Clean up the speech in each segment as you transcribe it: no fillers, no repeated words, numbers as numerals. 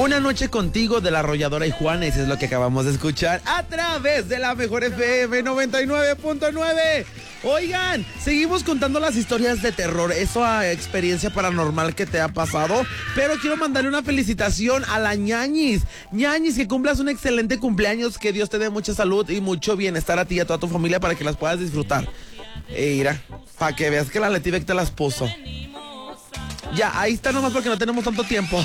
Una noche contigo de La Arrolladora y Juanes es lo que acabamos de escuchar a través de la mejor FM 99.9. Oigan, seguimos contando las historias de terror, esa experiencia paranormal que te ha pasado, pero quiero mandarle una felicitación a la Ñañis. Ñañis, que cumplas un excelente cumpleaños, que Dios te dé mucha salud y mucho bienestar a ti y a toda tu familia para que las puedas disfrutar. Mira, para que veas que la Leti Beck te las puso. Ya, ahí está nomás porque no tenemos tanto tiempo.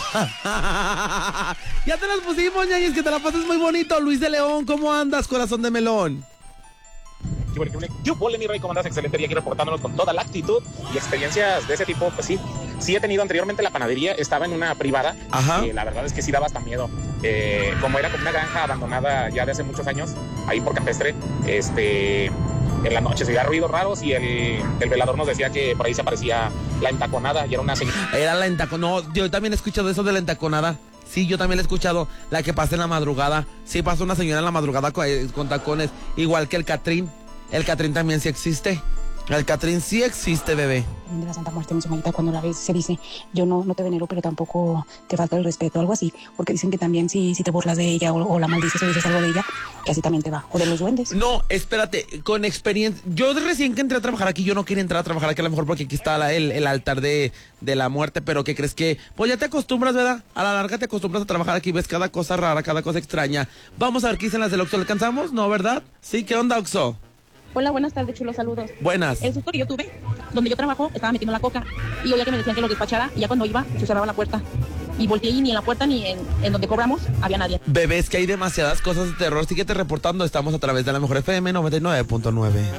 Ya te las pusimos, Ñañis, que te la pases muy bonito. Luis de León, ¿cómo andas, corazón de melón? Yo, mi rey, ¿cómo andas? Excelente día aquí reportándonos con toda la actitud y experiencias de ese tipo. Pues sí he tenido anteriormente la panadería, estaba en una privada. Ajá. La verdad es que sí daba hasta miedo. Como era como una granja abandonada ya de hace muchos años, ahí por Campestre, en la noche se veía ruidos raros y el velador nos decía que por ahí se aparecía la entaconada y era una señora. Era la entaconada. No, yo también he escuchado eso de la entaconada. Sí, yo también he escuchado la que pasa en la madrugada. Sí, pasó una señora en la madrugada con tacones, igual que el Catrín. El Catrín también sí existe. El Catrín sí existe, bebé. De la Santa Muerte, mi señorita, cuando la ves se dice, yo no te venero, pero tampoco te falta el respeto, algo así, porque dicen que también si te burlas de ella o la maldices o dices algo de ella, que así también te va, o de los duendes. No, espérate, con experiencia, yo recién que entré a trabajar aquí, yo no quería entrar a trabajar aquí a lo mejor porque aquí está el altar de la muerte, pero ¿qué crees que? Pues ya te acostumbras, ¿verdad? A la larga te acostumbras a trabajar aquí, ves cada cosa rara, cada cosa extraña. Vamos a ver qué dicen las del Oxxo, ¿le alcanzamos? ¿No, verdad? Sí, ¿qué onda, Oxxo? Hola, buenas tardes, chulos, saludos. Buenas. El susto que yo tuve, donde yo trabajo, estaba metiendo la coca y oía que me decían que lo despachara y ya cuando iba se cerraba la puerta. Y volteé y ni en la puerta ni en donde cobramos había nadie. Bebés, que hay demasiadas cosas de terror. Síguete reportando, estamos a través de la mejor FM 99.9.